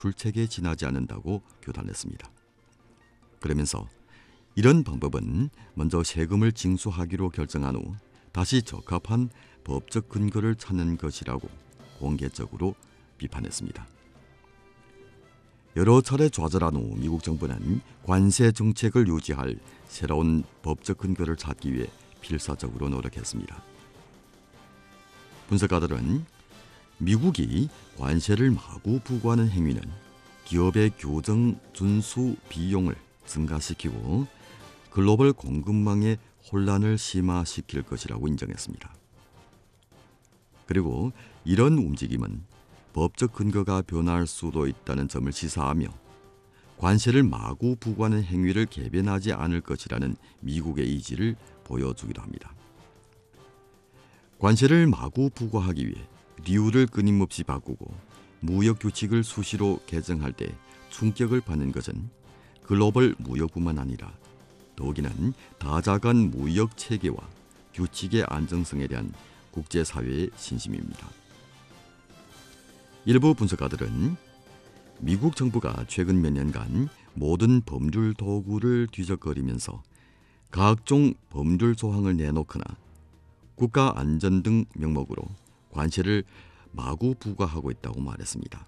불책에 지나지 않는다고 교단했습니다. 그러면서 이런 방법은 먼저 세금을 징수하기로 결정한 후 다시 적합한 법적 근거를 찾는 것이라고 공개적으로 비판했습니다. 여러 차례 좌절한 후 미국 정부는 관세 정책을 유지할 새로운 법적 근거를 찾기 위해 필사적으로 노력했습니다. 분석가들은 미국이 관세를 마구 부과하는 행위는 기업의 교정 준수 비용을 증가시키고 글로벌 공급망의 혼란을 심화시킬 것이라고 인정했습니다. 그리고 이런 움직임은 법적 근거가 변할 수도 있다는 점을 시사하며 관세를 마구 부과하는 행위를 개변하지 않을 것이라는 미국의 의지를 보여주기도 합니다. 관세를 마구 부과하기 위해 류를 끊임없이 바꾸고 무역 규칙을 수시로 개정할 때 충격을 받는 것은 글로벌 무역뿐만 아니라 더욱이는 다자간 무역 체계와 규칙의 안정성에 대한 국제사회의 신심입니다. 일부 분석가들은 미국 정부가 최근 몇 년간 모든 법률 도구를 뒤적거리면서 각종 법률 조항을 내놓거나 국가 안전 등 명목으로 관세를 마구 부과하고 있다고 말했습니다.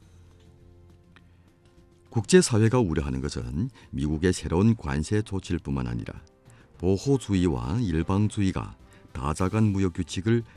국제사회가 우려하는 것은 미국의 새로운 관세 조치일 뿐만 아니라 보호주의와 일방주의가 다자간 무역 규칙을